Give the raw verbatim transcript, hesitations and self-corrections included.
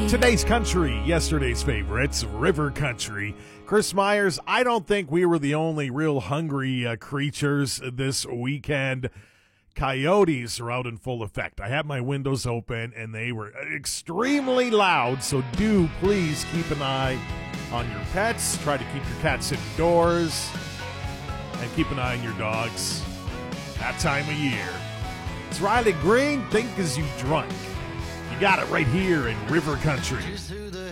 Today's country, yesterday's favorites, River Country. Chris Myers, I don't think we were the only real hungry uh, creatures this weekend. Coyotes are out in full effect. I had my windows open, and they were extremely loud, so do please keep an eye on your pets. Try to keep your cats indoors, and keep an eye on your dogs that time of year. It's Riley Green, Think As You Drunk. You got it right here in River Country.